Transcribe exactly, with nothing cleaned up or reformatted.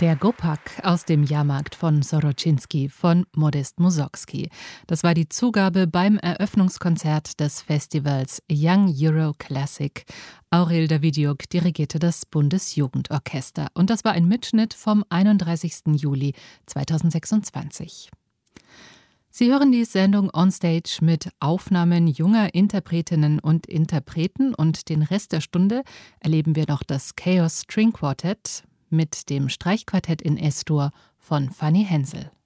Der Gopak aus dem Jahrmarkt von Soroczyński von Modest Mussorgsky. Das war die Zugabe beim Eröffnungskonzert des Festivals Young Euro Classic. Aurel Davidiuk dirigierte das Bundesjugendorchester. Und das war ein Mitschnitt vom einunddreißigsten Juli zweitausendsechsundzwanzig. Sie hören die Sendung Onstage mit Aufnahmen junger Interpretinnen und Interpreten, und den Rest der Stunde erleben wir noch das Chaos String Quartet mit dem Streichquartett in Es-Dur von Fanny Hensel.